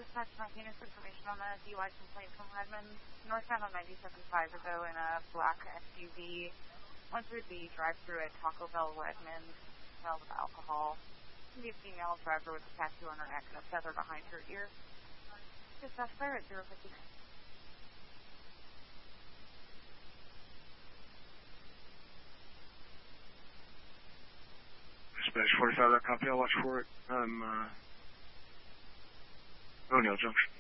Dispatch my penis information on a DUI complaint from Redmond. Northbound on 97.5 ago in a black SUV. Went through the drive-thru at Taco Bell Redmond. Smelled of alcohol. The female driver with a tattoo on her neck and a feather behind her ear. Dispatch fire at 050. Dispatch 45, that copy. I'll watch for it. I'm O'Neill Junction.